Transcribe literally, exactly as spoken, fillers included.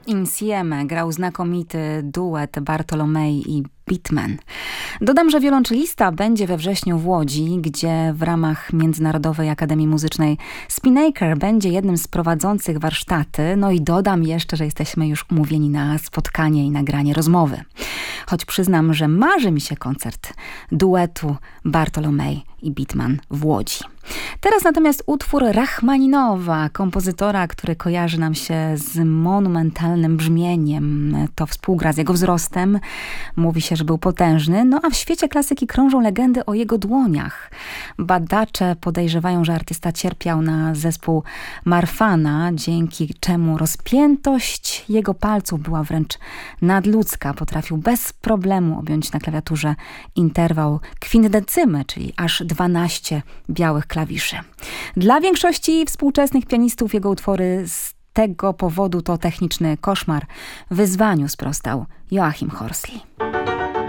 Insieme grał znakomity duet Bartolomei i Beatman. Dodam, że wiolonczelista będzie we wrześniu w Łodzi, gdzie w ramach Międzynarodowej Akademii Muzycznej Spinnaker będzie jednym z prowadzących warsztaty. No i dodam jeszcze, że jesteśmy już umówieni na spotkanie i nagranie rozmowy. Choć przyznam, że marzy mi się koncert duetu Bartolomei i Beatman w Łodzi. Teraz natomiast utwór Rachmaninowa, kompozytora, który kojarzy nam się z monumentalnym brzmieniem. To współgra z jego wzrostem. Mówi się, że był potężny, no a w świecie klasyki krążą legendy o jego dłoniach. Badacze podejrzewają, że artysta cierpiał na zespół Marfana, dzięki czemu rozpiętość jego palców była wręcz nadludzka. Potrafił bez problemu objąć na klawiaturze interwał kwindecymy, czyli aż dwanaście białych klawiszy. Dla większości współczesnych pianistów jego utwory z tego powodu to techniczny koszmar. Wyzwaniu sprostał Joachim Horsley.